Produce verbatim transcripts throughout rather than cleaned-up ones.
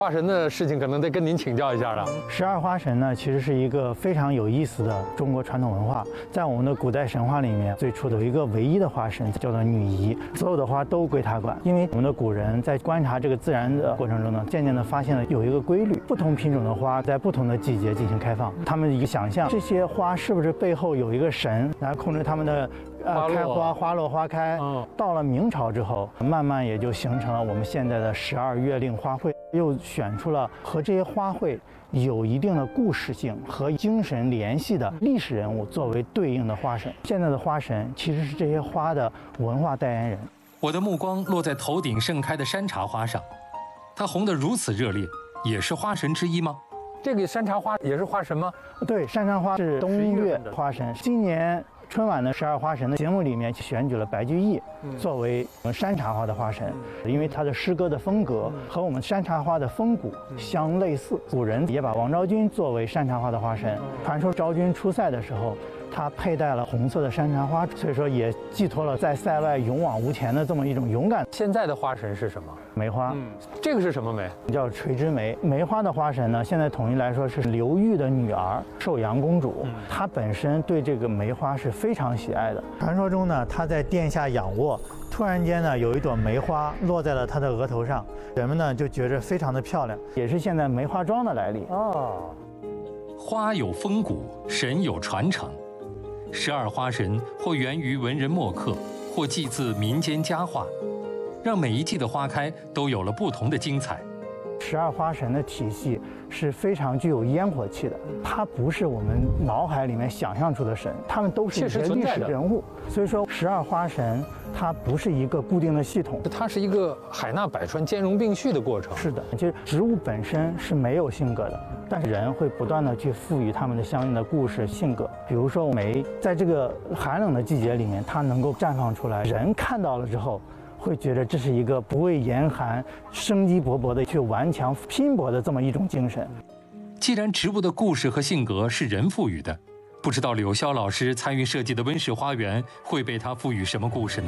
花神的事情可能得跟您请教一下了。 十二花神呢，其实是一个非常有意思的中国传统文化。在我们的古代神话里面，最初的有一个唯一的花神叫做女仪，所有的花都归她管。因为我们的古人在观察这个自然的过程中呢，渐渐地发现了有一个规律，不同品种的花在不同的季节进行开放。他们一个想象，这些花是不是背后有一个神来控制它们的呃开花、花落、花开？ 嗯， 到了明朝之后，慢慢也就形成了我们现在的十二月令花卉。又选出了和这些花卉有一定的故事性和精神联系的历史人物作为对应的花神。现在的花神其实是这些花的文化代言人。 我的目光落在头顶盛开的山茶花上，它红得如此热烈，也是花神之一吗？ 这个山茶花也是花神吗？ 对，山茶花是冬月花神。今年春晚的十二花神的节目里面选举了白居易作为山茶花的花神，因为他的诗歌的风格和我们山茶花的风骨相类似。古人也把王昭君作为山茶花的花神。传说昭君出塞的时候，她佩戴了红色的山茶花，所以说也寄托了在塞外勇往无前的这么一种勇敢。 现在的花神是什么？ 梅花。 嗯，这个是什么梅？ 叫垂枝梅。梅花的花神呢，现在统一来说是刘裕的女儿寿阳公主。嗯，她本身对这个梅花是非常喜爱的。传说中呢，她在殿下仰卧，突然间呢，有一朵梅花落在了她的额头上，人们呢就觉着非常的漂亮，也是现在梅花桩的来历。 哦， 花有风骨，神有传承。十二花神或源于文人墨客，或祭自民间佳话，让每一季的花开都有了不同的精彩。 十二花神的体系是非常具有烟火气的，它不是我们脑海里面想象出的神，他们都是一些历史人物。所以说，十二花神它不是一个固定的系统， 它是一个海纳百川、兼容并蓄的过程。 是的，其实植物本身是没有性格的，但是人会不断的去赋予它们的相应的故事、性格。比如说梅，在这个寒冷的季节里面，它能够绽放出来，人看到了之后，会觉得这是一个不畏严寒、生机勃勃的去顽强拼搏的这么一种精神。 既然植物的故事和性格是人赋予的，不知道柳霄老师参与设计的温室花园会被他赋予什么故事呢？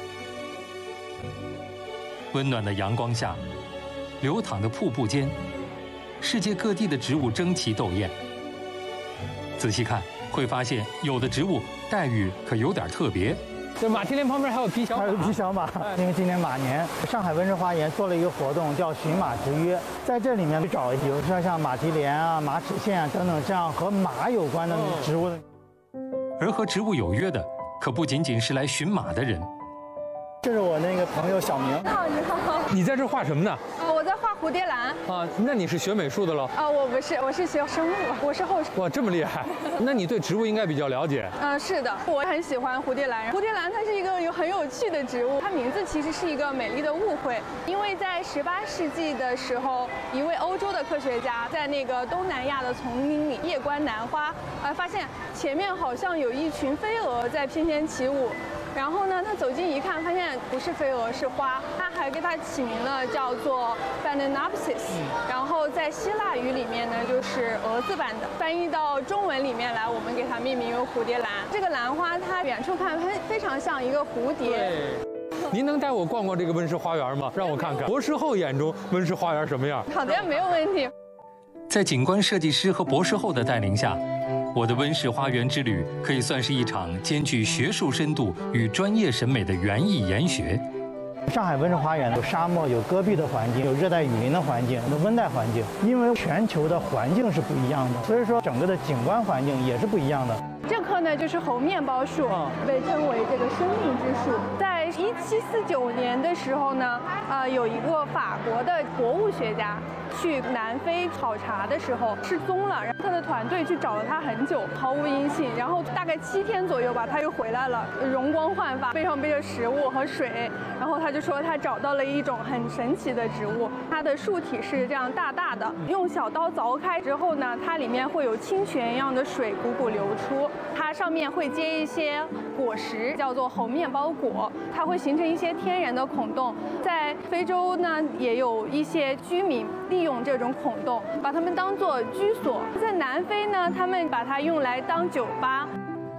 温暖的阳光下，流淌的瀑布间，世界各地的植物争奇斗艳。仔细看，会发现有的植物待遇可有点特别。 这马蹄莲旁边还有皮小马， 还有皮小马。因为今年马年，上海温室花园做了一个活动，叫寻马之约，在这里面去找，比如说像马蹄莲啊、马齿苋啊等等这样和马有关的植物。 而和植物有约的，可不仅仅是来寻马的人。 这是我那个朋友小明。 你好，你好。 你在这画什么呢？ 啊，我在画蝴蝶兰。 啊，那你是学美术的喽？ 啊，我不是，我是学生物，我是后生。 哇，这么厉害！那你对植物应该比较了解。 嗯，是的，我很喜欢蝴蝶兰。蝴蝶兰它是一个有很有趣的植物，它名字其实是一个美丽的误会，因为在十八世纪的时候，一位欧洲的科学家在那个东南亚的丛林里夜观兰花，呃，发现前面好像有一群飞蛾在翩翩起舞。然后呢，他走近一看，发现不是飞蛾，是花。他还给它起名了，叫做 Phalaenopsis。然后在希腊语里面呢，就是蛾字般的。翻译到中文里面来，我们给它命名为蝴蝶兰。这个兰花，它远处看非非常像一个蝴蝶。 对。您能带我逛逛这个温室花园吗？让我看看博士后眼中温室花园什么样。 好的，没有问题。 在景观设计师和博士后的带领下，我的温室花园之旅可以算是一场兼具学术深度与专业审美的园艺研学。 上海温室花园有沙漠、有戈壁的环境，有热带雨林的环境，有温带环境。因为全球的环境是不一样的，所以说整个的景观环境也是不一样的。 这棵呢就是猴面包树，被称为这个生命之树。在一七四九年的时候呢，呃，有一个法国的博物学家去南非考察的时候失踪了，然后他的团队去找了他很久，毫无音信。然后大概七天左右吧，他又回来了，容光焕发，背上背着食物和水。然后他就说他找到了一种很神奇的植物，它的树体是这样大大的，用小刀凿开之后呢，它里面会有清泉一样的水汩汩流出。它上面会结一些果实，叫做猴面包果，它会形成一些天然的孔洞。在非洲呢，也有一些居民利用这种孔洞，把它们当作居所。在南非呢，他们把它用来当酒吧。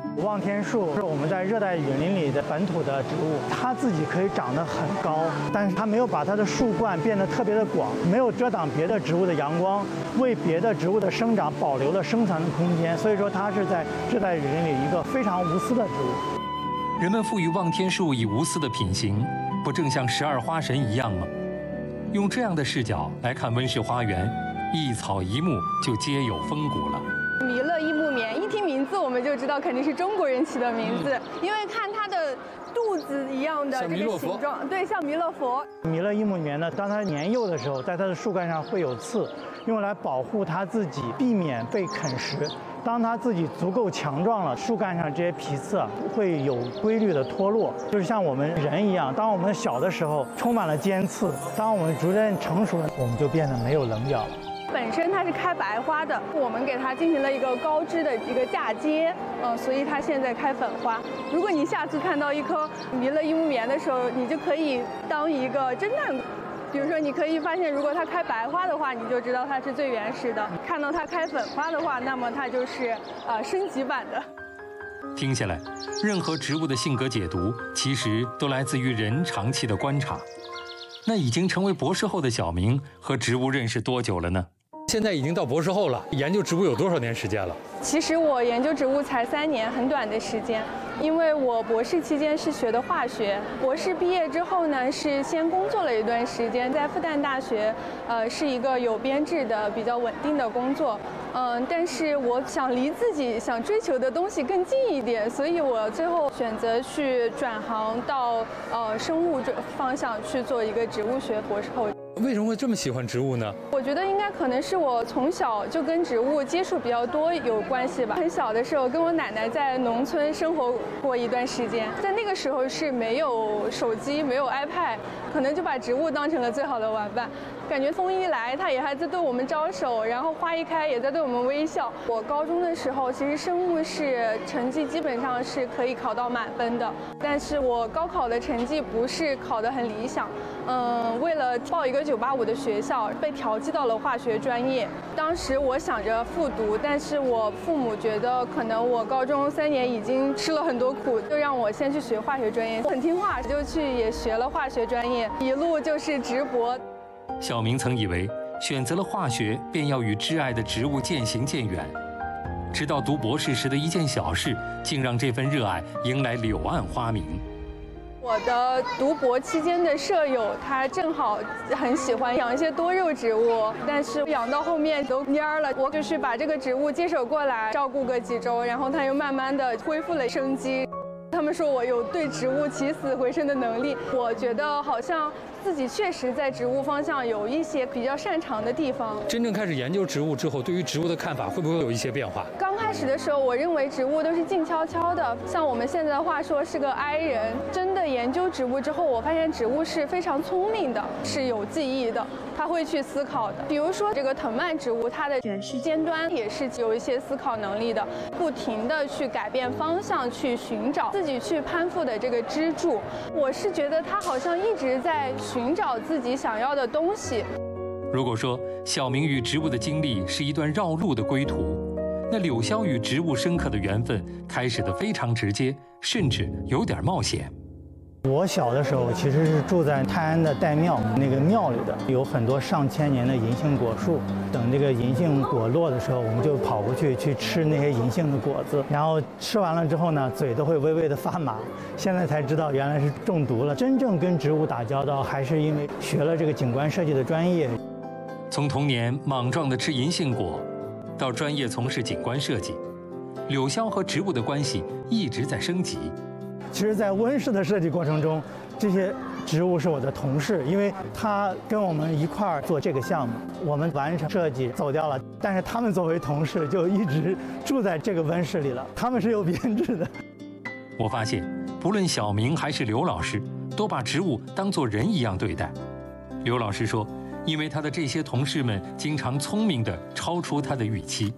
望天树是我们在热带雨林里的本土的植物，它自己可以长得很高，但是它没有把它的树冠变得特别的广，没有遮挡别的植物的阳光，为别的植物的生长保留了生存的空间。所以说，它是在热带雨林里一个非常无私的植物。 人们赋予望天树以无私的品行，不正像十二花神一样吗？用这样的视角来看温室花园，一草一木就皆有风骨了。 弥勒一木棉，一听名字我们就知道肯定是中国人起的名字，因为看它的肚子一样的这个形状，对，像弥勒佛。 弥勒一木棉呢，当它年幼的时候，在它的树干上会有刺，用来保护它自己，避免被啃食。当它自己足够强壮了，树干上这些皮刺啊会有规律的脱落，就是像我们人一样，当我们小的时候充满了尖刺，当我们逐渐成熟了，我们就变得没有棱角了。 本身它是开白花的，我们给它进行了一个高枝的一个嫁接，嗯、呃，所以它现在开粉花。如果你下次看到一棵弥勒一木棉的时候，你就可以当一个侦探。比如说，你可以发现，如果它开白花的话，你就知道它是最原始的；看到它开粉花的话，那么它就是呃升级版的。 听下来，任何植物的性格解读，其实都来自于人长期的观察。那已经成为博士后的小明和植物认识多久了呢？ 现在已经到博士后了，研究植物有多少年时间了？ 其实我研究植物才三年，很短的时间。因为我博士期间是学的化学，博士毕业之后呢，是先工作了一段时间，在复旦大学，呃，是一个有编制的、比较稳定的工作。嗯、呃，但是我想离自己想追求的东西更近一点，所以我最后选择去转行到呃生物这方向去做一个植物学博士后。 为什么会这么喜欢植物呢？ 我觉得应该可能是我从小就跟植物接触比较多有关系吧。很小的时候跟我奶奶在农村生活过一段时间，在那个时候是没有手机、没有 iPad， 可能就把植物当成了最好的玩伴。感觉风一来，它也还在对我们招手，然后花一开也在对我们微笑。我高中的时候，其实生物是成绩基本上是可以考到满分的，但是我高考的成绩不是考得很理想。嗯，为了报一个九八五的学校，被调剂到了化学专业。当时我想着复读，但是我父母觉得可能我高中三年已经吃了很多苦，就让我先去学化学专业。我很听话，就去也学了化学专业，一路就是直博。 小明曾以为选择了化学便要与挚爱的植物渐行渐远，直到读博士时的一件小事，竟让这份热爱迎来柳暗花明。 我的读博期间的舍友，他正好很喜欢养一些多肉植物，但是养到后面都蔫了。我就是把这个植物接手过来，照顾个几周，然后它又慢慢的恢复了生机。他们说我有对植物起死回生的能力，我觉得好像自己确实在植物方向有一些比较擅长的地方。 真正开始研究植物之后，对于植物的看法会不会有一些变化？ 刚开始的时候，我认为植物都是静悄悄的，像我们现在的话说是个 I 人。真的研究植物之后，我发现植物是非常聪明的，是有记忆的，它会去思考的。比如说这个藤蔓植物，它的卷须尖端也是有一些思考能力的，不停的去改变方向，去寻找自己去攀附的这个支柱。我是觉得它好像一直在寻找自己想要的东西。 如果说小明与植物的经历是一段绕路的归途，那柳萧与植物深刻的缘分开始的非常直接，甚至有点冒险。 我小的时候其实是住在泰安的岱庙，那个庙里的有很多上千年的银杏果树。等这个银杏果落的时候，我们就跑过去去吃那些银杏的果子，然后吃完了之后呢，嘴都会微微的发麻。现在才知道原来是中毒了。真正跟植物打交道，还是因为学了这个景观设计的专业。 从童年莽撞的吃银杏果，到专业从事景观设计，柳萧和植物的关系一直在升级。 其实，在温室的设计过程中，这些植物是我的同事，因为他跟我们一块儿做这个项目，我们完成设计走掉了，但是他们作为同事就一直住在这个温室里了，他们是有编制的。 我发现，不论小明还是刘老师，都把植物当作人一样对待。刘老师说，因为他的这些同事们经常聪明地超出他的预期。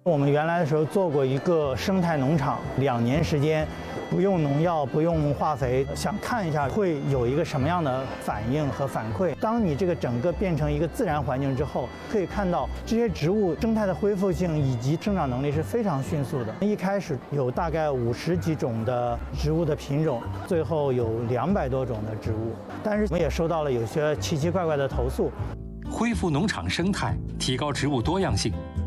我们原来的时候做过一个生态农场，两年时间，不用农药，不用化肥，想看一下会有一个什么样的反应和反馈。当你这个整个变成一个自然环境之后，可以看到这些植物生态的恢复性以及生长能力是非常迅速的。一开始有大概五十几种的植物的品种，最后有两百多种的植物，但是我们也收到了有些奇奇怪怪的投诉。 恢复农场生态，提高植物多样性，